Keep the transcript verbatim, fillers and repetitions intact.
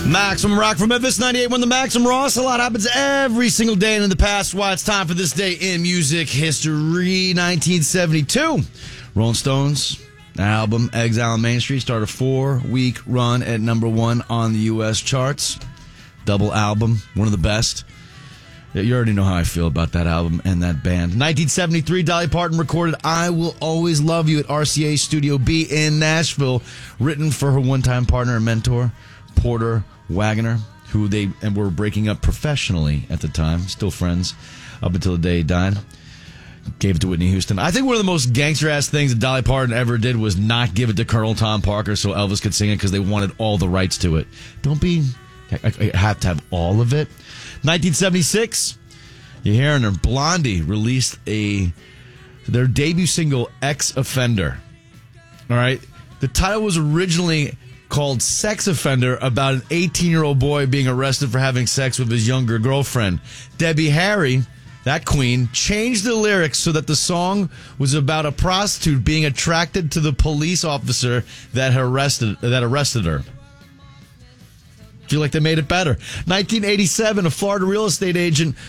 Maximum Rock from Memphis, ninety-eight one The Maximum Ross. A lot happens every single day and in the past. Why it's time for this day in music history. nineteen seventy-two, Rolling Stones album Exile on Main Street started a four-week run at number one on the U S charts. Double album, one of the best. You already know how I feel about that album and that band. nineteen seventy-three, Dolly Parton recorded I Will Always Love You at R C A Studio B in Nashville, written for her one-time partner and mentor, Porter Wagoner, who they and were breaking up professionally at the time, still friends up until the day he died. Gave it to Whitney Houston. I think one of the most gangster-ass things that Dolly Parton ever did was not give it to Colonel Tom Parker so Elvis could sing it because they wanted all the rights to it. Don't be... I have to have all of it. nineteen seventy-six, you're hearing her. Blondie released a their debut single, Ex-Offender. All right? The title was originally called Sex Offender, about an eighteen-year-old boy being arrested for having sex with his younger girlfriend. Debbie Harry, that queen, changed the lyrics so that the song was about a prostitute being attracted to the police officer that arrested that arrested her. Feel like they made it better. nineteen eighty-seven, a Florida real estate agent